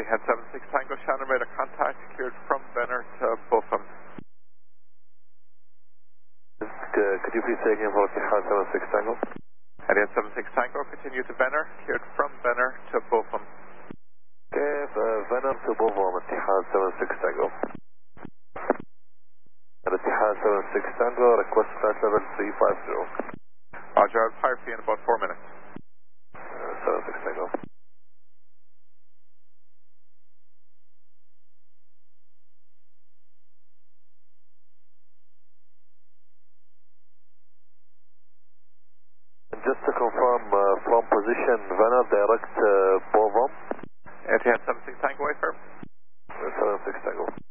Etihad 76 Tango, Shannon radar contact, cleared from Benner to Botham. Could you please say again for Etihad 76 Tango? Etihad 76 Tango, continue to Benner, cleared from Benner to Botham. Okay, Benner to Botham, Etihad 76 Tango. Etihad 76 Tango, request flight level 350. Roger, I'll fire for you in about 4 minutes. 76 Tango. Just to confirm, from position Vanna, direct Botham. Etihad 76 Tango, wait firm. 76 Tango.